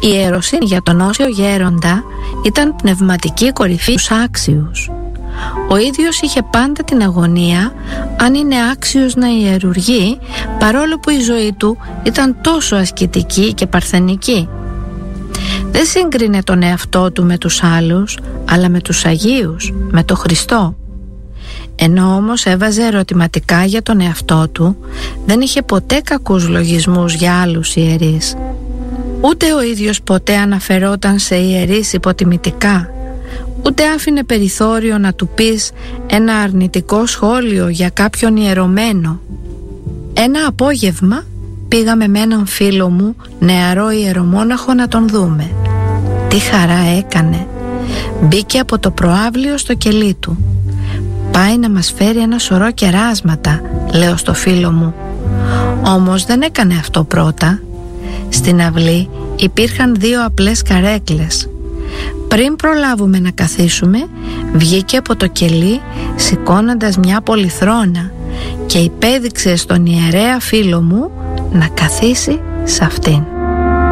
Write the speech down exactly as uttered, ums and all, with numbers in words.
Η ιεροσύνη για τον όσιο γέροντα ήταν πνευματική κορυφή στους άξιους. Ο ίδιος είχε πάντα την αγωνία αν είναι άξιος να ιερουργεί, παρόλο που η ζωή του ήταν τόσο ασκητική και παρθενική. Δεν σύγκρινε τον εαυτό του με τους άλλους, αλλά με τους Αγίους, με τον Χριστό. Ενώ όμως έβαζε ερωτηματικά για τον εαυτό του, δεν είχε ποτέ κακούς λογισμούς για άλλους ιερείς. Ούτε ο ίδιος ποτέ αναφερόταν σε ιερείς υποτιμητικά, ούτε άφηνε περιθώριο να του πεις ένα αρνητικό σχόλιο για κάποιον ιερωμένο. Ένα απόγευμα πήγαμε με έναν φίλο μου, νεαρό ιερομόναχο, να τον δούμε. Τι χαρά έκανε! Μπήκε από το προαύλιο στο κελί του. Πάει να μας φέρει ένα σωρό κεράσματα, λέω στο φίλο μου. Όμως δεν έκανε αυτό πρώτα. Στην αυλή υπήρχαν δύο απλές καρέκλες. Πριν προλάβουμε να καθίσουμε, βγήκε από το κελί σηκώνοντας μια πολυθρόνα και υπέδειξε στον ιερέα φίλο μου να καθίσει σε αυτήν.